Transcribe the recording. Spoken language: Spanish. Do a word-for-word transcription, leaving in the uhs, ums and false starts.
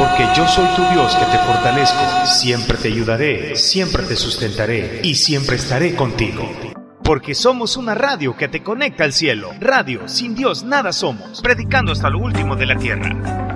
Porque yo soy tu Dios que te fortalezco, siempre te ayudaré, siempre te sustentaré y siempre estaré contigo. Porque somos una radio que te conecta al cielo. Radio, sin Dios nada somos. Predicando hasta lo último de la tierra.